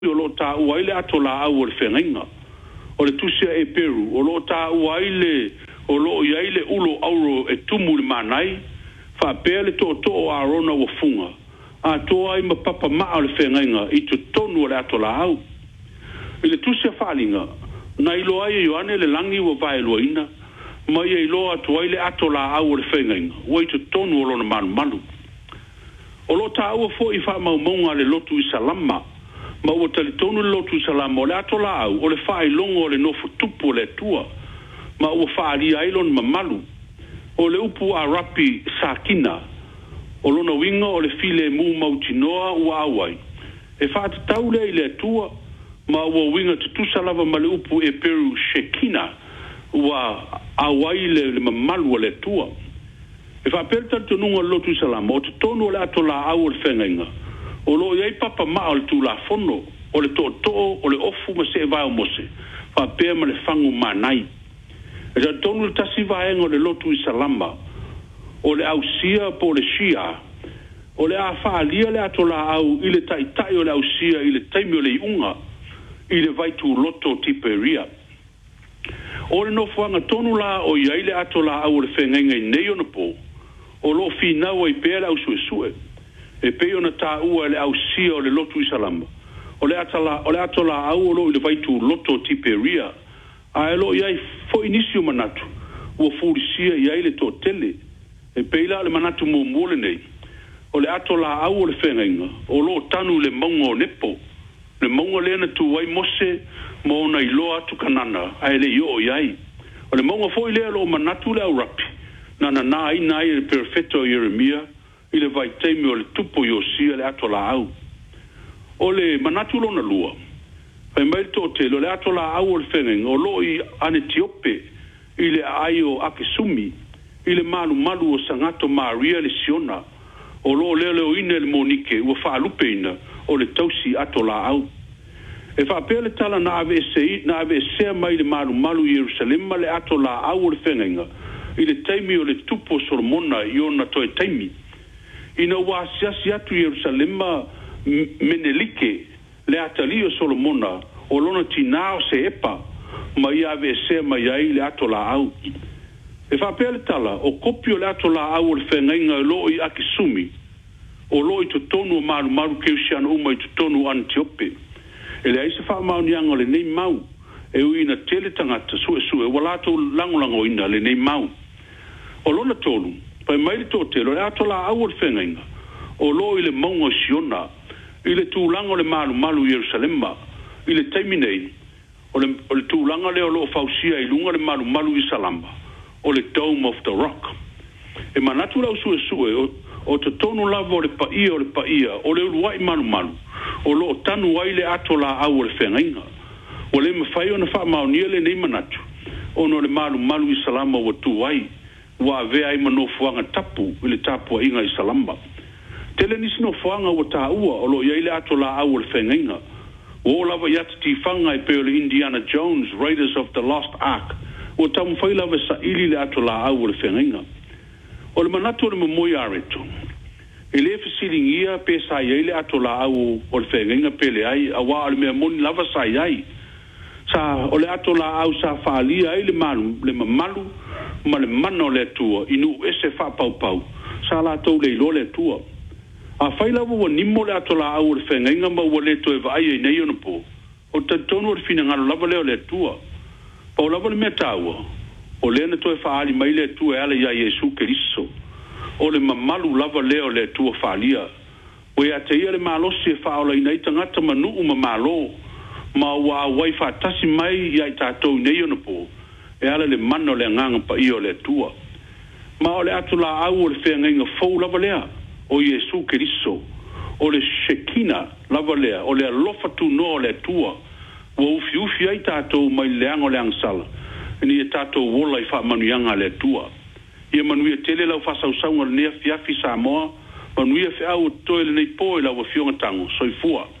o lo ta uaile atola au o le whengainga. O le tusia e Peru, o lo ta uaile, o lo iaile ulo auro e tumu le manai, fa pēr le to o arona o funga. A toa i ma papa maa o le whengainga, i tu tonu o le atola au. I le tusia whalinga, na ilo ai e yoane le langi wa vai loina, ma ia ilo atu ai le atola au o le whengainga, wa i tu tonu o lona manu manu. O lo ta ua fo i wha maumonga le lotu i salama, ma ua talitonu le lotu i salama o le atola au, o le wha longo o le nofo tupu o le tua, ma ua wha ali ailon mamalu, o le upu a rapi sakina, o lona winga o le file mu mautinoa ua awai. E wha te tau le i le tua, ma ua winga tutusa lava ma le upu e Peru Shekina, ua awai le mamalu o le tua. E wha perta tununga lotu salama, o te tonu o le atola au o le whengainga, o lo iei papa maa o le tūla fono, o le to'o o le ofu ma se vai o mose, wha pēr ma le whangu manai. E ta tonu le tasi vaenga o le lotu i salama, o le ausia po le shia, o le a whaalia le atola au i le tai o le ausia i le taimi o le iunga, i le vaitu loto tiperia. O le nofuanga tonu la o iei le atola au o le whengainga i nei ona po, o lo finau ai pēra au sue. E peo na tā ua le au sia o le lotu i salama. O le atola au o lo i le vaitu loto tiperia. A e lo iai fo inisio manatu. Ua furisia iai le tō tele. E peila le manatu mo mole nei. O le atola au o le whengainga. O lo tanu le maunga o nepo. Le maunga le na tu wai mose mo na iloa atu kanana. A e le io iai. O le maunga fo i le lo manatu le au rapi. Nana na ina i le perfetto Jeremia, i le vai teimi o le tupo Iosia le atola au. O le manatu lona lua, pai mai to te lo le atola au o le wheneng, o lo i ane tiope, i le ai o ake sumi, i le malu o sangato Maria le Siona, o lo leo ina le monike, ua whaalupe ina, o le tausi atola au. E whaapea le tala na ave esea mai le malu Jerusalema le atola au o le whenenga, i le taimi o le tupo Solomona i ona toe taimi. Ina ua siasi atu Jerusalema menelike le atali o Solomona o lona tinao se epa ma ia ave esea mai ai le atola au. E whapea le tala o kopio le atola au o le whengainga lo i ake sumi o lo i tutonu o maru keusiana uma i tutonu Antiope. E le aise wha maunianga le nei mau e uina tele tangata sue walato langolango ina le nei mau. O lona tolu, pai mai le tōtelo, le atola au o le whengainga, o lo i le maunga siona, i le tūlanga o le malu Jerusalema, i le taiminei, o le tūlanga le o lo fausia i lunga le malu i Salama, o le Dome of the Rock. E manatu lau sue, o te tonu lava o le paia, o le uruai malu, o lo tanu ai le atola au o le whengainga, o le mawhai o na wha maunia le nei manatu, o no le malu i Salama o tu ai, wa vea ai manofuanga tapu i le tapua inga i Salama. Tele nisi no fuanga o ta ua o lo iaile atola au o le whengainga. O lava yati tifanga i peo le Indiana Jones, Raiders of the Lost Ark. O tamu whai lava sa ili le atola au o le whengainga. O le manatu o le mamoi areto. E le fesilingia pe sa iaile atola au o le whengainga pele ai, a wa le mea moni lava sa iai. Sa o le atola au sa whaalia ai le mamalu, ma le mana o le tua, inu ese wha pau, sa la tau le ilo le tua. A whailawa wa nimo le atola au o le whengainga ma ua le toe vai e nei ona po. O tantonu o le fina ngalo lava leo le tua. Pau lava le mea taua. O le na toe whaali mai le tua e ala ia Jesu Keriso. O le mamalu lava leo le tua whaalia. O ia te ia le malosi e whaola ina i tangata manu ma malo. Ma ua wai whatasi mai ia i tātou nei ona po. E ala le mana o le nganga pa i o le tua. Ma o le atola au o le whengainga fau lava lea, o Jesu Keriso, o le Shekina lava lea, o le alofa tu no o le tua, o ufi ai tātou mai leanga o le angsala, ni e tātou wola i wha manuianga le tua. Ia manuia tele lau whasausaunga le nea fiafi Samoa, manuia whiau o toe le nei poe lau wa fionga tango, soifua.